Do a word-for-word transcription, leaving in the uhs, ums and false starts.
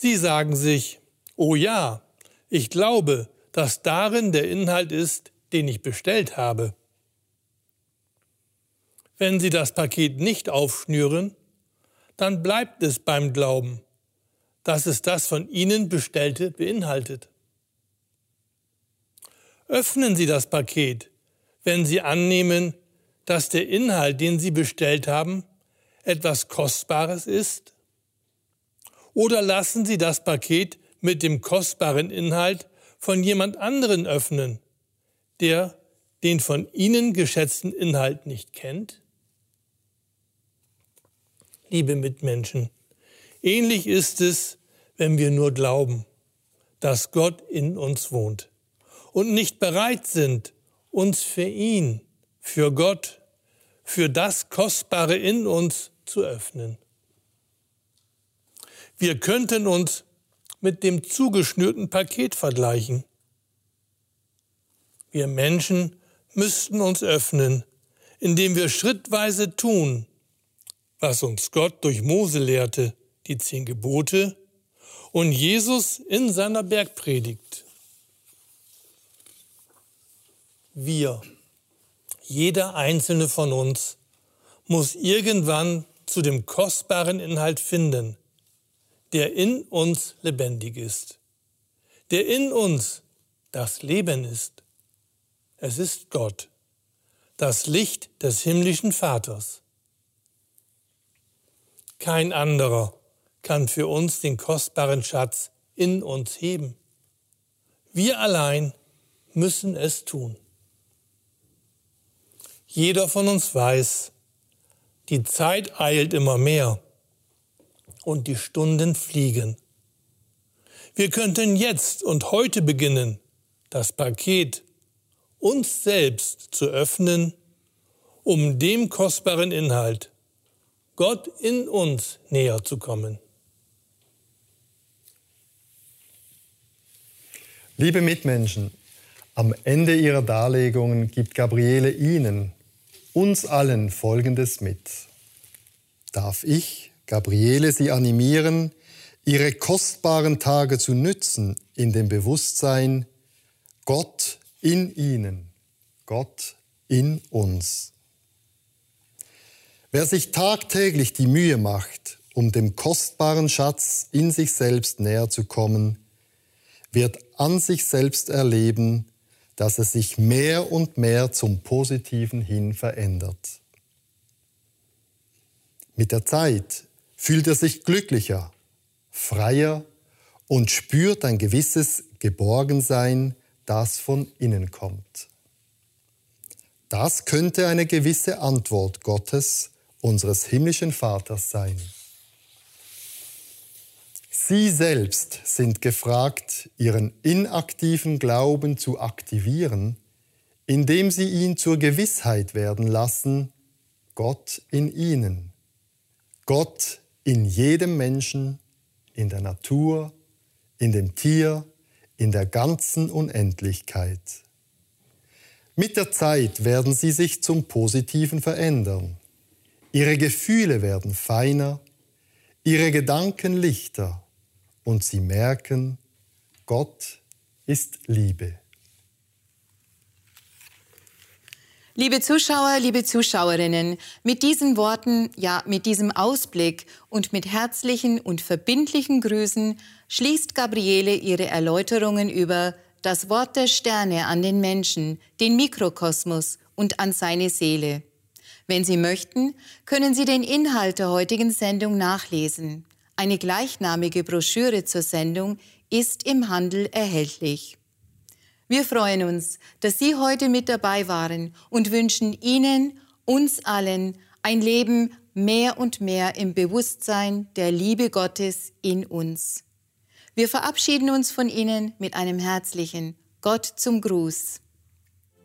Sie sagen sich, oh ja, ich glaube, dass darin der Inhalt ist, den ich bestellt habe. Wenn Sie das Paket nicht aufschnüren, dann bleibt es beim Glauben, dass es das von Ihnen Bestellte beinhaltet. Öffnen Sie das Paket, wenn Sie annehmen, dass der Inhalt, den Sie bestellt haben, etwas Kostbares ist? Oder lassen Sie das Paket mit dem kostbaren Inhalt von jemand anderen öffnen, der den von Ihnen geschätzten Inhalt nicht kennt? Liebe Mitmenschen, ähnlich ist es, wenn wir nur glauben, dass Gott in uns wohnt und nicht bereit sind, uns für ihn, für Gott, für das Kostbare in uns zu öffnen. Wir könnten uns mit dem zugeschnürten Paket vergleichen. Wir Menschen müssten uns öffnen, indem wir schrittweise tun, was uns Gott durch Mose lehrte, die zehn Gebote, und Jesus in seiner Bergpredigt. Wir, jeder einzelne von uns, muss irgendwann zu dem kostbaren Inhalt finden, der in uns lebendig ist, der in uns das Leben ist. Es ist Gott, das Licht des himmlischen Vaters. Kein anderer kann für uns den kostbaren Schatz in uns heben. Wir allein müssen es tun. Jeder von uns weiß, die Zeit eilt immer mehr und die Stunden fliegen. Wir könnten jetzt und heute beginnen, das Paket uns selbst zu öffnen, um dem kostbaren Inhalt, Gott in uns, näher zu kommen. Liebe Mitmenschen, am Ende ihrer Darlegungen gibt Gabriele Ihnen, uns allen Folgendes mit. Darf ich, Gabriele, Sie animieren, Ihre kostbaren Tage zu nützen in dem Bewusstsein, Gott in Ihnen, Gott in uns. Wer sich tagtäglich die Mühe macht, um dem kostbaren Schatz in sich selbst näher zu kommen, wird an sich selbst erleben, dass es sich mehr und mehr zum Positiven hin verändert. Mit der Zeit fühlt er sich glücklicher, freier und spürt ein gewisses Geborgensein, das von innen kommt. Das könnte eine gewisse Antwort Gottes, unseres himmlischen Vaters, sein. Sie selbst sind gefragt, Ihren inaktiven Glauben zu aktivieren, indem Sie ihn zur Gewissheit werden lassen, Gott in Ihnen, Gott in jedem Menschen, in der Natur, in dem Tier, in der ganzen Unendlichkeit. Mit der Zeit werden Sie sich zum Positiven verändern. Ihre Gefühle werden feiner, Ihre Gedanken lichter und Sie merken, Gott ist Liebe. Liebe Zuschauer, liebe Zuschauerinnen, mit diesen Worten, ja mit diesem Ausblick und mit herzlichen und verbindlichen Grüßen schließt Gabriele ihre Erläuterungen über das Wort der Sterne an den Menschen, den Mikrokosmos und an seine Seele. Wenn Sie möchten, können Sie den Inhalt der heutigen Sendung nachlesen. Eine gleichnamige Broschüre zur Sendung ist im Handel erhältlich. Wir freuen uns, dass Sie heute mit dabei waren und wünschen Ihnen, uns allen, ein Leben mehr und mehr im Bewusstsein der Liebe Gottes in uns. Wir verabschieden uns von Ihnen mit einem herzlichen Gott zum Gruß.